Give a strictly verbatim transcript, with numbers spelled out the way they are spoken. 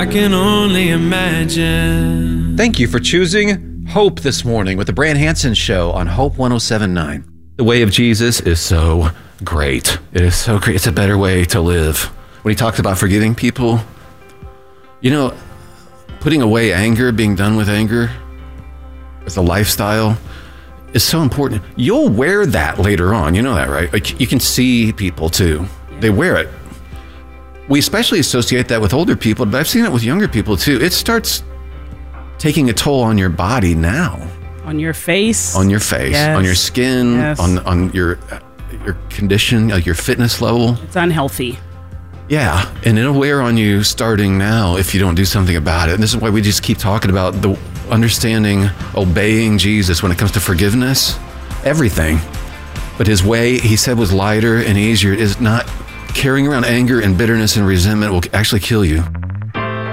I can only imagine. Thank you for choosing Hope this morning with the Brant Hansen Show on Hope one oh seven point nine. The way of Jesus is so great. It is so great. It's a better way to live. When he talks about forgiving people, you know, putting away anger, being done with anger as a lifestyle is so important. You'll wear that later on. You know that, right? Like, you can see people too. They wear it. We especially associate that with older people, but I've seen it with younger people too. It starts taking a toll on your body now. On your face. On your face, yes. on your skin, yes. on on your your condition, like your fitness level. It's unhealthy. Yeah, and it'll wear on you starting now if you don't do something about it. And this is why we just keep talking about the understanding, obeying Jesus when it comes to forgiveness, everything. But his way, he said, was lighter and easier. Is not carrying around anger and bitterness and resentment will actually kill you.